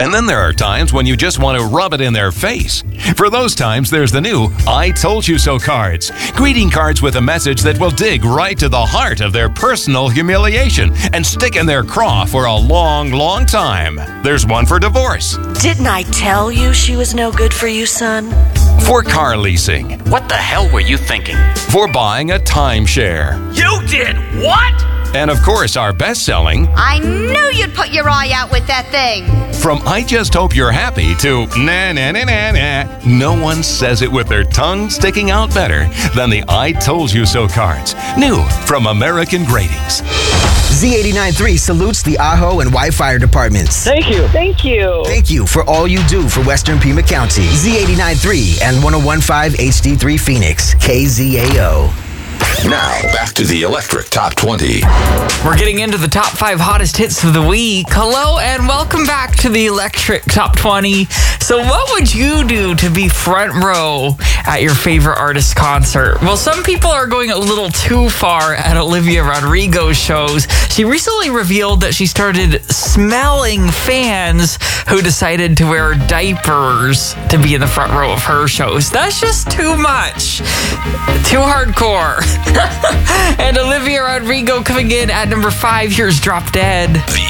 And then there are times when you just want to rub it in their face. For those times, there's the new I Told You So cards. Greeting cards with a message that will dig right to the heart of their personal humiliation and stick in their craw for a long, long time. There's one for divorce. Didn't I tell you she was no good for you, son? For car leasing. What the hell were you thinking? For buying a timeshare. You did what? And of course, our best-selling I knew you'd put your eye out with that thing. From I Just Hope You're Happy to Na Na Na Na Na. No one says it with their tongue sticking out better than the I Told You So cards. New from American Gradings. Z89.3 salutes the Ajo and White Fire departments. Thank you. Thank you. Thank you for all you do for Western Pima County. Z89.3 and 101.5 HD3 Phoenix, KZAO. Now, back to the Electric Top 20. We're getting into the top 5 hottest hits of the week. Hello and welcome back to the Electric Top 20. So what would you do to be front row at your favorite artist concert? Well, some people are going a little too far at Olivia Rodrigo's shows. She recently revealed that she started smelling fans who decided to wear diapers to be in the front row of her shows. That's just too much. Too hardcore. And Olivia Rodrigo coming in at number 5. Here's Drop Dead. The